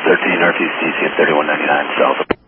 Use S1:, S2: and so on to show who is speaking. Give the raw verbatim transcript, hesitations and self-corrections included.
S1: thirteen Northeast D C at thirty-one ninety-nine South.